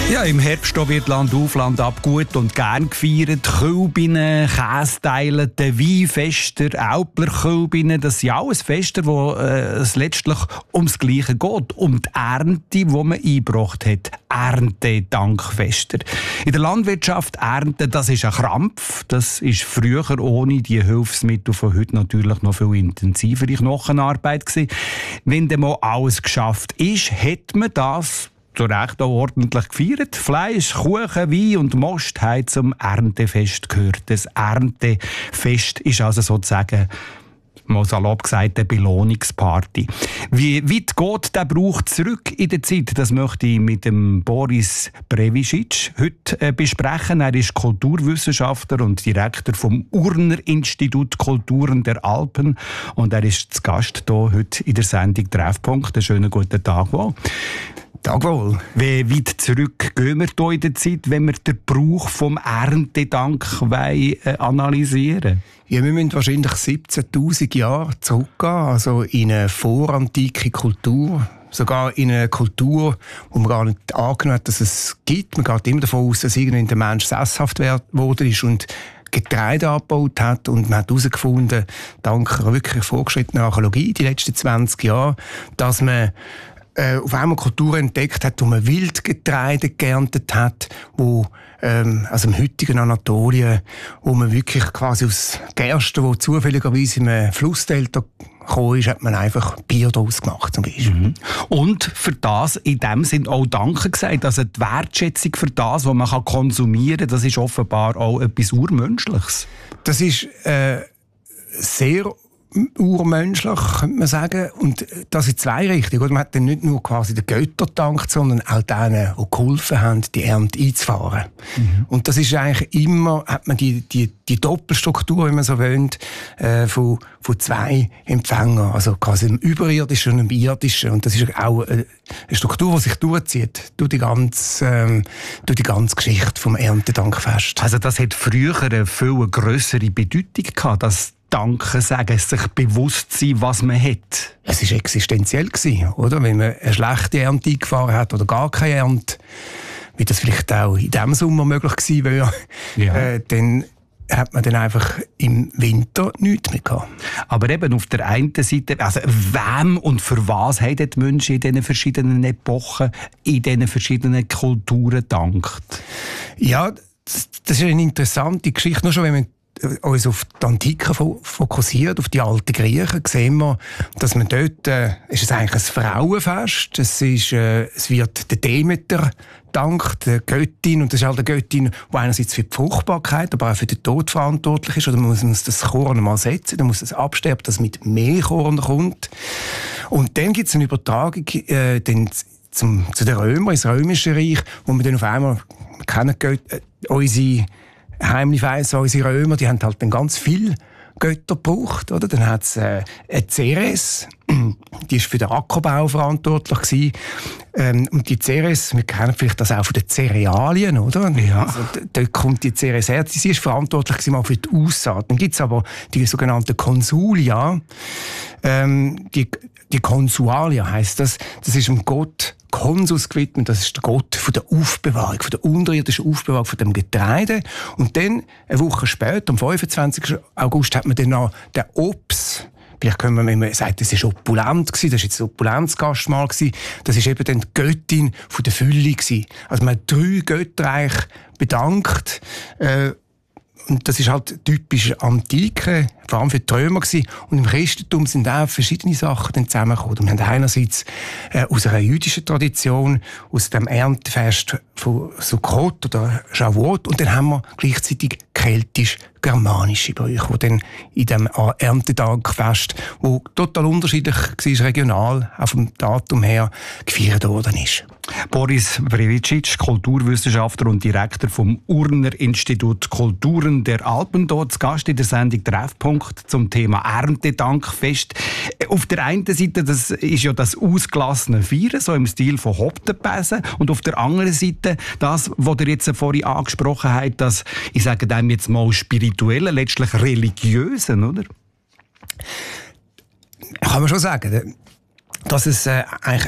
Ja, im Herbst wird Land auf, Land ab gut und gern gefeiert. Kölbinnen, Kästeile, Weinfester, Aupler-Kölbinnen, das sind alles Fester, wo es letztlich ums Gleiche geht. Um die Ernte, die man eingebracht hat. Erntedankfester. In der Landwirtschaft ernten, das ist ein Krampf. Das ist früher ohne die Hilfsmittel von heute natürlich noch viel intensivere Knochenarbeit gewesen. Wenn dann mal alles geschafft ist, hat man das zu Recht auch ordentlich gefeiert. Fleisch, Kuchen, Wein und Most haben zum Erntefest gehört. Das Erntefest ist also sozusagen, mal salopp gesagt, eine Belohnungsparty. Wie weit geht der Brauch zurück in der Zeit? Das möchte ich mit dem Boris Brevicic heute besprechen. Er ist Kulturwissenschaftler und Direktor vom Urner Institut Kulturen der Alpen. Und er ist zu Gast hier heute in der Sendung «Treffpunkt». Einen schönen guten Tag wohl. Tag wohl. Wie weit zurück gehen wir hier in der Zeit, wenn wir den Brauch vom Erntedank analysieren? Ja, wir müssen wahrscheinlich 17'000 Jahre zurückgehen, also in eine vorantike Kultur. Sogar in eine Kultur, wo man gar nicht angenommen hat, dass es gibt. Man geht immer davon aus, dass irgendwann der Mensch sesshaft geworden ist und Getreide abgebaut hat. Und man hat herausgefunden, dank einer wirklich fortgeschrittenen Archäologie die letzten 20 Jahre, dass man auf einmal Kulturen entdeckt hat, wo man Wildgetreide geerntet hat, wo also im heutigen Anatolien, wo man wirklich quasi aus Gerste, wo zufälligerweise in einem Flussdelta gekommen ist, hat man einfach Bier daraus gemacht zum Beispiel. Mhm. Und für das in dem Sinn auch Danke gesagt. Also die Wertschätzung für das, was man konsumieren kann, das ist offenbar auch etwas Urmenschliches. Das ist sehr urmenschlich, könnte man sagen. Und das in zwei Richtungen. Man hat dann nicht nur quasi den Göttern gedankt, sondern auch denen, die geholfen haben, die Ernte einzufahren. Mhm. Und das ist eigentlich immer, hat man die Doppelstruktur, wie man so will, von zwei Empfängern. Also quasi im Überirdischen und im Irdischen. Und das ist auch eine Struktur, die sich durchzieht durch die ganze Geschichte vom Erntedankfest. Also das hat früher eine viel grössere Bedeutung gehabt, dass Danke sagen, sich bewusst sein, was man hat. Es war existenziell, oder? Wenn man eine schlechte Ernte eingefahren hat oder gar keine Ernte, wie das vielleicht auch in diesem Sommer möglich gewesen wäre, ja. Dann hat man dann einfach im Winter nichts mehr gehabt. Aber eben auf der einen Seite, also wem und für was haben die Menschen in diesen verschiedenen Epochen, in diesen verschiedenen Kulturen gedankt? Ja, das ist eine interessante Geschichte. Nur schon, wenn man uns auf die Antike fokussiert, auf die alten Griechen, sehen wir, dass man dort, ist es eigentlich ein Frauenfest, es wird der Demeter dankt, der Göttin, und das ist halt eine Göttin, die einerseits für die Fruchtbarkeit, aber auch für den Tod verantwortlich ist, oder man muss das Korn mal setzen, dann muss es absterben, dass mit mehr Korn kommt. Und dann gibt es eine Übertragung zu den Römern, ins Römische Reich, wo man dann auf einmal, wir kennen unsere heimlich weiss, unsere Römer, die haben halt dann ganz viel Götter gebraucht, oder? Dann hat es eine Ceres, die ist für den Ackerbau verantwortlich gewesen. Und die Ceres, wir kennen vielleicht das auch von den Cerealien, oder? Ja. Also, dort kommt die Ceres her. Sie ist verantwortlich gewesen mal für die Aussaat. Dann gibt es aber die sogenannten Consulia. Die Consualia heisst das. Das ist dem Gott Konsus gewidmet. Das ist der Gott von der Aufbewahrung, von der unterirdischen Aufbewahrung von dem Getreide. Und dann, eine Woche später, am 25. August, hat man dann noch den Ops. Vielleicht können wir, wenn man sagt, das war opulent gewesen, das war jetzt ein Opulenzgastmahl gewesen, das ist eben dann die Göttin von der Fülle gewesen. Also man hat 3 Götterreich bedankt, und das ist halt typisch Antike, vor allem für die Römer gewesen. Und im Christentum sind auch verschiedene Sachen dann zusammengekommen. Wir haben einerseits aus einer jüdischen Tradition, aus dem Erntefest von Sukkot oder Shavuot, und dann haben wir gleichzeitig keltisch-germanische Brüche, die dann in dem Erntedankfest, wo total unterschiedlich war, regional, auch vom Datum her, gefeiert worden ist. Boris Brevicic, Kulturwissenschaftler und Direktor vom Urner Institut Kulturen der Alpen, dort zu Gast in der Sendung «Treffpunkt» zum Thema Erntedankfest. Auf der einen Seite, das ist ja das ausgelassene Feiern, so im Stil von Hoptenpässe, und auf der anderen Seite das, was ihr jetzt vorhin angesprochen habt, das, ich sage dem jetzt mal spirituelle, letztlich religiösen, oder? Kann man schon sagen, dass es eigentlich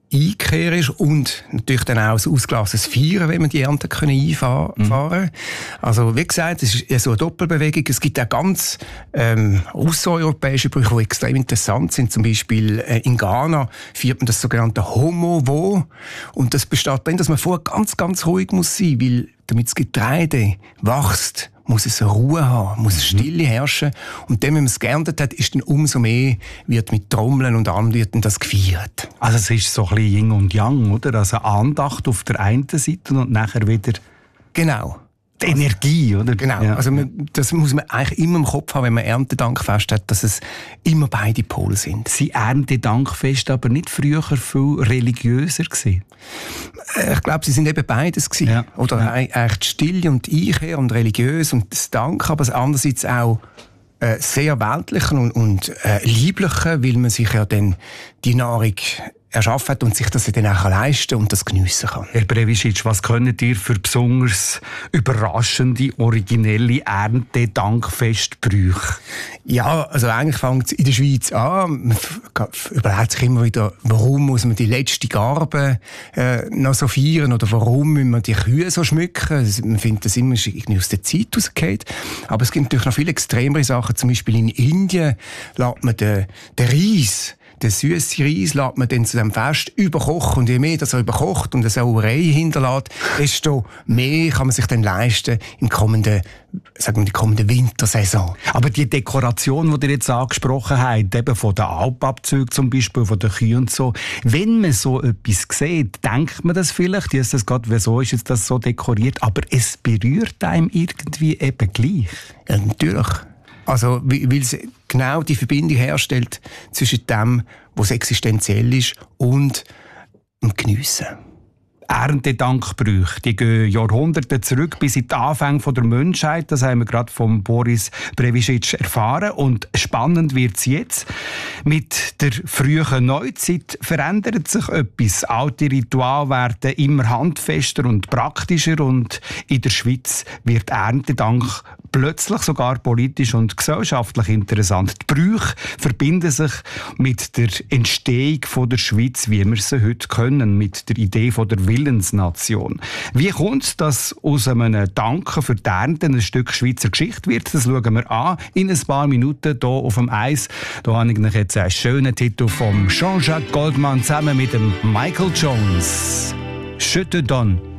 Einkehr ist und natürlich dann auch ein ausgelassenes Feiern, wenn man die Ernte einfahren können. Also wie gesagt, es ist so eine Doppelbewegung. Es gibt auch ganz außereuropäische Brüche, die extrem interessant sind. Zum Beispiel in Ghana feiert man das sogenannte Homo-Wo. Und das besteht darin, dass man vorher ganz, ganz ruhig muss sein, weil damit das Getreide wächst, muss es Ruhe haben, muss es Stille herrschen. Und dann, wenn man es geerntet hat, ist dann umso mehr, wird mit Trommeln und allem wird dann das gefeiert. Also es ist so ein bisschen Yin und Yang, oder? Also Andacht auf der einen Seite und nachher wieder Genau. die Energie, oder? Genau. Ja. Also das muss man eigentlich immer im Kopf haben, wenn man Erntedankfest hat, dass es immer beide Pole sind. Sie Erntedankfest aber nicht früher viel religiöser gewesen? Ich glaube, sie sind eben beides gewesen. Ja. Oder eigentlich die Stille und die Einkehr und religiös und das Dank, aber andererseits auch sehr weltlichen und lieblichen, weil man sich ja dann die Nahrung erschaffen hat und sich das dann auch leisten und das geniessen kann. Herr Previsic, was könnt ihr für besonders überraschende, originelle Erntedankfestbrüche? Ja, also eigentlich fängt es in der Schweiz an. Man überlegt sich immer wieder, warum muss man die letzte Garbe noch so feiern oder warum müssen wir die Kühe so schmücken. Man findet das immer irgendwie aus der Zeit rausgeht. Aber es gibt natürlich noch viele extremere Sachen. Zum Beispiel in Indien lässt man den Reis, den süßen Reis lässt man dann zu dem Fest überkochen. Und je mehr das er überkocht und eine Sauerei hinterlässt, desto mehr kann man sich dann leisten in die kommende Wintersaison. Aber die Dekoration, die ihr jetzt angesprochen habt, eben von den Alpabzügen zum Beispiel, von den Kühen und so, wenn man so etwas sieht, denkt man das vielleicht, wieso ist jetzt das so dekoriert, aber es berührt einem irgendwie eben gleich. Ja, natürlich. Also, weil es genau die Verbindung herstellt zwischen dem, was existenziell ist, und dem Geniessen. Erntedankbrüche, die gehen Jahrhunderte zurück bis in die Anfänge der Menschheit. Das haben wir gerade von Boris Previsic erfahren. Und spannend wird es jetzt. Mit der frühen Neuzeit verändert sich etwas. Alte Rituale werden immer handfester und praktischer. Und in der Schweiz wird Erntedank plötzlich sogar politisch und gesellschaftlich interessant. Die Brüche verbinden sich mit der Entstehung der Schweiz, wie wir sie heute können, mit der Idee der Willensnation. Wie kommt es, dass aus einem Danken für die Ernte ein Stück Schweizer Geschichte wird? Das schauen wir an in ein paar Minuten hier auf dem Eis. Da habe ich jetzt einen schönen Titel von Jean-Jacques Goldman zusammen mit dem Michael Jones. «Je te donne».